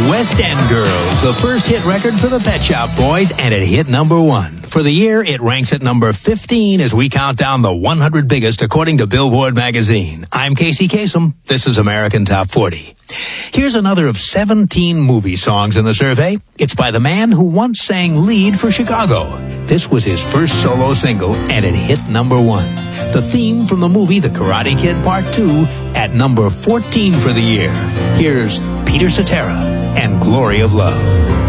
West End Girls, the first hit record for the Pet Shop Boys, and it hit number 1. For the year, it ranks at number 15 as we count down the 100 biggest according to Billboard magazine. I'm Casey Kasem. This is American Top 40. Here's another of 17 movie songs in the survey. It's by the man who once sang lead for Chicago. This was his first solo single, and it hit number 1. The theme from the movie The Karate Kid Part 2 at number 14 for the year. Here's Peter Cetera and Glory of Love.